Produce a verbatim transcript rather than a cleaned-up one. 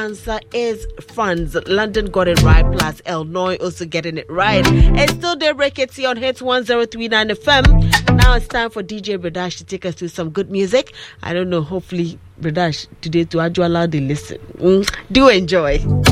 answer is France. London got it right, plus Illinois also getting it right. It's still Daybreak It's on Hits one oh three point nine F M. Now it's time for D J Bredash to take us through some good music. I don't know, hopefully Bredash today to actually allow the listen. Mm, do enjoy.